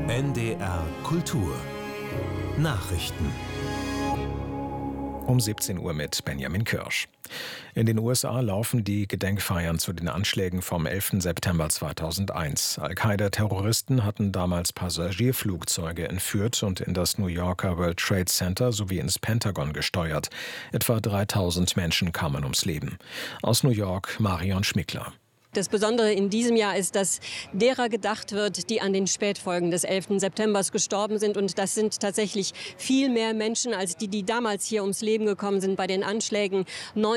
NDR Kultur Nachrichten um 17 Uhr mit Benjamin Kirsch. In den USA laufen die Gedenkfeiern zu den Anschlägen vom 11. September 2001. Al-Qaida-Terroristen hatten damals Passagierflugzeuge entführt und in das New Yorker World Trade Center sowie ins Pentagon gesteuert. Etwa 3000 Menschen kamen ums Leben. Aus New York Marion Schmickler. Das Besondere in diesem Jahr ist, dass derer gedacht wird, die an den Spätfolgen des 11. September gestorben sind. Und das sind tatsächlich viel mehr Menschen als die damals hier ums Leben gekommen sind bei den Anschlägen.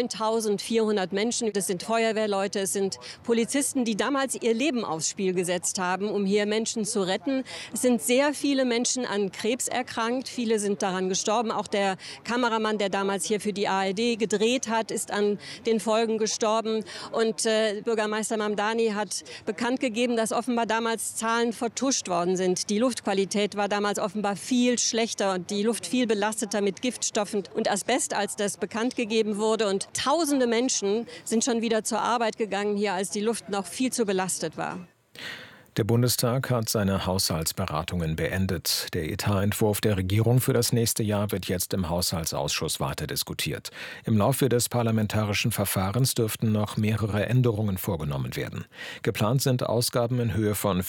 9.400 Menschen. Das sind Feuerwehrleute, es sind Polizisten, die damals ihr Leben aufs Spiel gesetzt haben, um hier Menschen zu retten. Es sind sehr viele Menschen an Krebs erkrankt. Viele sind daran gestorben. Auch der Kameramann, der damals hier für die ARD gedreht hat, ist an den Folgen gestorben. Und Bürgermeister Mamdani hat bekannt gegeben, dass offenbar damals Zahlen vertuscht worden sind. Die Luftqualität war damals offenbar viel schlechter und die Luft viel belasteter mit Giftstoffen und Asbest, als das bekannt gegeben wurde. Und tausende Menschen sind schon wieder zur Arbeit gegangen hier, als die Luft noch viel zu belastet war. Der Bundestag hat seine Haushaltsberatungen beendet. Der Etatentwurf der Regierung für das nächste Jahr wird jetzt im Haushaltsausschuss weiter diskutiert. Im Laufe des parlamentarischen Verfahrens dürften noch mehrere Änderungen vorgenommen werden. Geplant sind Ausgaben in Höhe von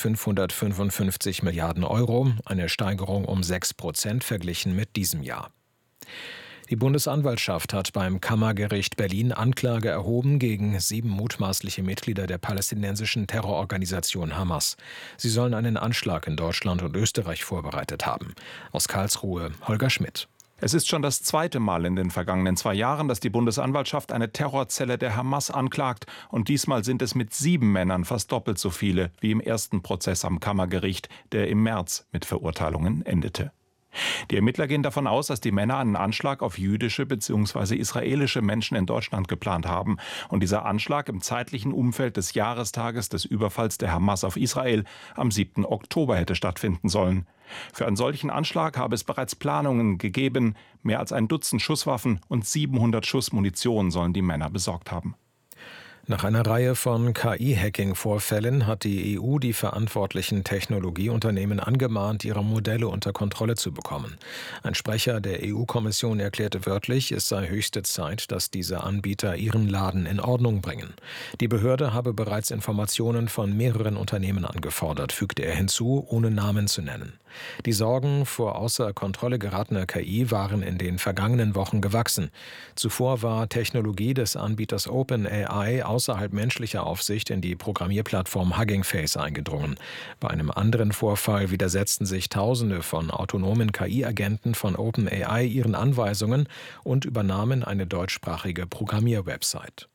555 Milliarden Euro, eine Steigerung um 6% verglichen mit diesem Jahr. Die Bundesanwaltschaft hat beim Kammergericht Berlin Anklage erhoben gegen 7 mutmaßliche Mitglieder der palästinensischen Terrororganisation Hamas. Sie sollen einen Anschlag in Deutschland und Österreich vorbereitet haben. Aus Karlsruhe Holger Schmidt. Es ist schon das zweite Mal in den vergangenen 2 Jahren, dass die Bundesanwaltschaft eine Terrorzelle der Hamas anklagt. Und diesmal sind es mit 7 Männern fast doppelt so viele wie im ersten Prozess am Kammergericht, der im März mit Verurteilungen endete. Die Ermittler gehen davon aus, dass die Männer einen Anschlag auf jüdische bzw. israelische Menschen in Deutschland geplant haben. Und dieser Anschlag im zeitlichen Umfeld des Jahrestages des Überfalls der Hamas auf Israel am 7. Oktober hätte stattfinden sollen. Für einen solchen Anschlag habe es bereits Planungen gegeben. Mehr als ein Dutzend Schusswaffen und 700 Schuss Munition sollen die Männer besorgt haben. Nach einer Reihe von KI-Hacking-Vorfällen hat die EU die verantwortlichen Technologieunternehmen angemahnt, ihre Modelle unter Kontrolle zu bekommen. Ein Sprecher der EU-Kommission erklärte wörtlich, es sei höchste Zeit, dass diese Anbieter ihren Laden in Ordnung bringen. Die Behörde habe bereits Informationen von mehreren Unternehmen angefordert, fügte er hinzu, ohne Namen zu nennen. Die Sorgen vor außer Kontrolle geratener KI waren in den vergangenen Wochen gewachsen. Zuvor war Technologie des Anbieters OpenAI außerhalb menschlicher Aufsicht in die Programmierplattform Hugging Face eingedrungen. Bei einem anderen Vorfall widersetzten sich Tausende von autonomen KI-Agenten von OpenAI ihren Anweisungen und übernahmen eine deutschsprachige Programmierwebsite.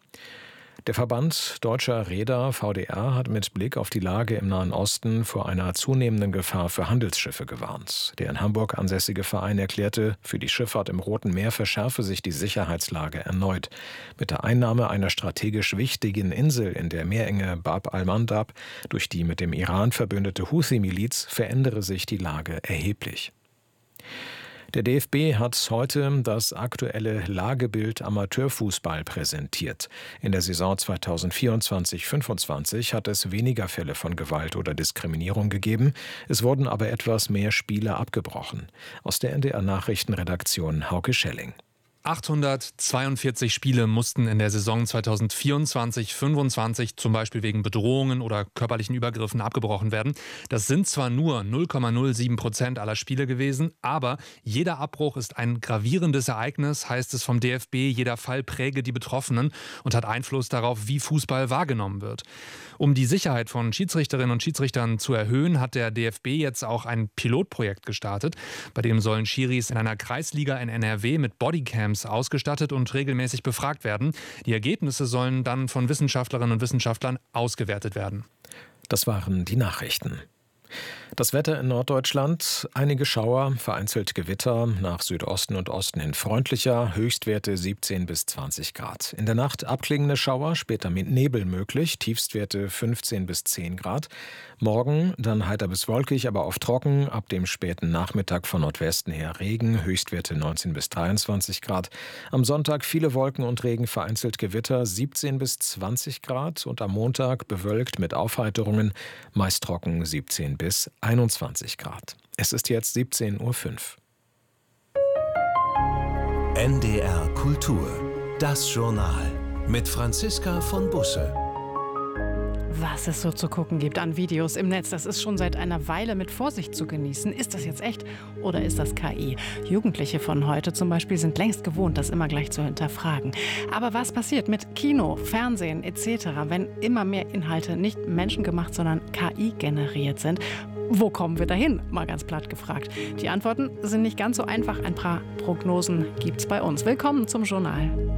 Der Verband Deutscher Reeder VDR hat mit Blick auf die Lage im Nahen Osten vor einer zunehmenden Gefahr für Handelsschiffe gewarnt. Der in Hamburg ansässige Verein erklärte, für die Schifffahrt im Roten Meer verschärfe sich die Sicherheitslage erneut. Mit der Einnahme einer strategisch wichtigen Insel in der Meerenge Bab al-Mandab durch die mit dem Iran verbündete Houthi-Miliz verändere sich die Lage erheblich. Der DFB hat heute das aktuelle Lagebild Amateurfußball präsentiert. In der Saison 2024/25 hat es weniger Fälle von Gewalt oder Diskriminierung gegeben. Es wurden aber etwas mehr Spiele abgebrochen. Aus der NDR-Nachrichtenredaktion Hauke Schelling. 842 Spiele mussten in der Saison 2024/25 zum Beispiel wegen Bedrohungen oder körperlichen Übergriffen abgebrochen werden. Das sind zwar nur 0,07% aller Spiele gewesen, aber jeder Abbruch ist ein gravierendes Ereignis, heißt es vom DFB. Jeder Fall präge die Betroffenen und hat Einfluss darauf, wie Fußball wahrgenommen wird. Um die Sicherheit von Schiedsrichterinnen und Schiedsrichtern zu erhöhen, hat der DFB jetzt auch ein Pilotprojekt gestartet. Bei dem sollen Schiris in einer Kreisliga in NRW mit Bodycams ausgestattet und regelmäßig befragt werden. Die Ergebnisse sollen dann von Wissenschaftlerinnen und Wissenschaftlern ausgewertet werden. Das waren die Nachrichten. Das Wetter in Norddeutschland, einige Schauer, vereinzelt Gewitter, nach Südosten und Osten hin freundlicher, Höchstwerte 17 bis 20 Grad. In der Nacht abklingende Schauer, später mit Nebel möglich, Tiefstwerte 15 bis 10 Grad. Morgen dann heiter bis wolkig, aber oft trocken, ab dem späten Nachmittag von Nordwesten her Regen, Höchstwerte 19 bis 23 Grad. Am Sonntag viele Wolken und Regen, vereinzelt Gewitter, 17 bis 20 Grad und am Montag bewölkt mit Aufheiterungen, meist trocken 17 bis 21 21 Grad. Es ist jetzt 17:05 Uhr. NDR Kultur. Das Journal mit Franziska von Busse. Was es so zu gucken gibt an Videos im Netz, das ist schon seit einer Weile mit Vorsicht zu genießen. Ist das jetzt echt oder ist das KI? Jugendliche von heute zum Beispiel sind längst gewohnt, das immer gleich zu hinterfragen. Aber was passiert mit Kino, Fernsehen etc., wenn immer mehr Inhalte nicht menschengemacht, sondern KI generiert sind? Wo kommen wir dahin? Mal ganz platt gefragt. Die Antworten sind nicht ganz so einfach. Ein paar Prognosen gibt's bei uns. Willkommen zum Journal.